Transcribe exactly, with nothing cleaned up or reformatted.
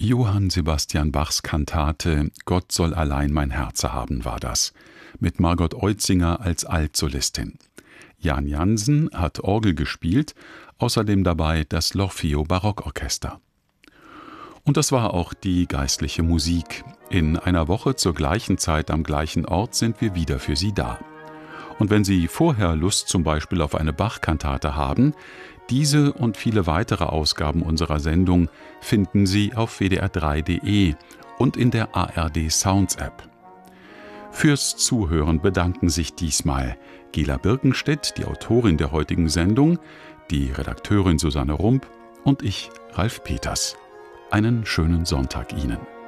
Johann Sebastian Bachs Kantate »Gott soll allein mein Herze haben« war das, mit Margot Eutzinger als Altsolistin. Jan Jansen hat Orgel gespielt, außerdem dabei das L'Orfeo Barockorchester. Und das war auch die geistliche Musik. In einer Woche zur gleichen Zeit am gleichen Ort sind wir wieder für Sie da. Und wenn Sie vorher Lust zum Beispiel auf eine Bach-Kantate haben, diese und viele weitere Ausgaben unserer Sendung finden Sie auf w d r drei punkt d e und in der A R D Sounds App. Fürs Zuhören bedanken sich diesmal Gela Birkenstedt, die Autorin der heutigen Sendung, die Redakteurin Susanne Rump und ich, Ralf Peters. Einen schönen Sonntag Ihnen.